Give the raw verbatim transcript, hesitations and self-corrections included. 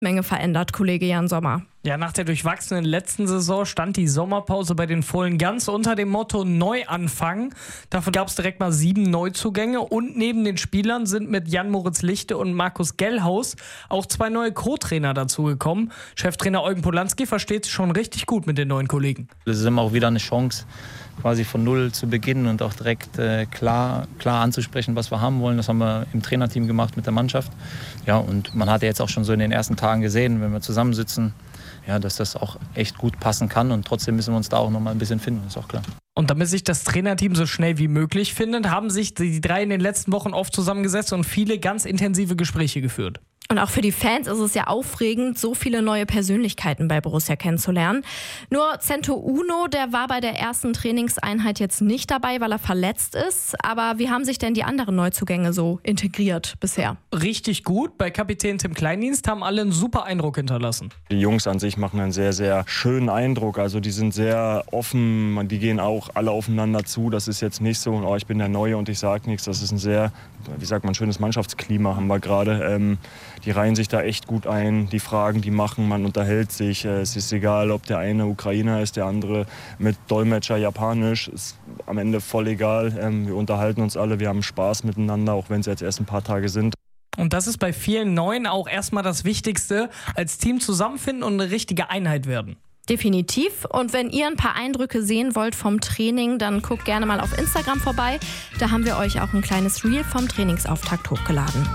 Menge verändert, Kollege Jan Sommer. Ja, nach der durchwachsenen letzten Saison stand die Sommerpause bei den Fohlen ganz unter dem Motto Neuanfang. Dafür gab es direkt mal sieben Neuzugänge und neben den Spielern sind mit Jan-Moritz Lichte und Markus Gellhaus auch zwei neue Co-Trainer dazugekommen. Cheftrainer Eugen Polanski versteht sich schon richtig gut mit den neuen Kollegen. Das ist immer auch wieder eine Chance, quasi von Null zu beginnen und auch direkt äh, klar, klar anzusprechen, was wir haben wollen. Das haben wir im Trainerteam gemacht mit der Mannschaft. Ja, und man hat ja jetzt auch schon so in den ersten Tagen gesehen, wenn wir zusammensitzen, ja, dass das auch echt gut passen kann und trotzdem müssen wir uns da auch noch mal ein bisschen finden, ist auch klar. Und damit sich das Trainerteam so schnell wie möglich findet, haben sich die drei in den letzten Wochen oft zusammengesetzt und viele ganz intensive Gespräche geführt. Und auch für die Fans ist es ja aufregend, so viele neue Persönlichkeiten bei Borussia kennenzulernen. Nur Cento Uno, der war bei der ersten Trainingseinheit jetzt nicht dabei, weil er verletzt ist. Aber wie haben sich denn die anderen Neuzugänge so integriert bisher? Richtig gut. Bei Kapitän Tim Kleindienst haben alle einen super Eindruck hinterlassen. Die Jungs an sich machen einen sehr, sehr schönen Eindruck. Also die sind sehr offen, die gehen auch alle aufeinander zu. Das ist jetzt nicht so, oh, ich bin der Neue und ich sage nichts. Das ist ein sehr, wie sagt man, schönes Mannschaftsklima haben wir gerade. Ähm, Die reihen sich da echt gut ein, die Fragen, die machen, man unterhält sich. Es ist egal, ob der eine Ukrainer ist, der andere mit Dolmetscher Japanisch. Ist am Ende voll egal. Wir unterhalten uns alle, wir haben Spaß miteinander, auch wenn es jetzt erst ein paar Tage sind. Und das ist bei vielen Neuen auch erstmal das Wichtigste, als Team zusammenfinden und eine richtige Einheit werden. Definitiv. Und wenn ihr ein paar Eindrücke sehen wollt vom Training, dann guckt gerne mal auf Instagram vorbei. Da haben wir euch auch ein kleines Reel vom Trainingsauftakt hochgeladen.